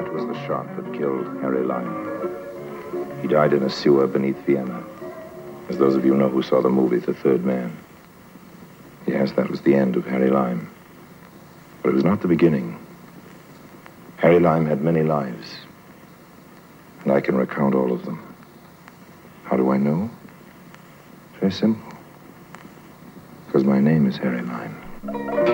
That was the shot that killed Harry Lime. He died in a sewer beneath Vienna. As those of you know who saw the movie, The Third Man. Yes, that was the end of Harry Lime. But it was not the beginning. Harry Lime had many lives. And I can recount all of them. How do I know? It's very simple. Because my name is Harry Lime.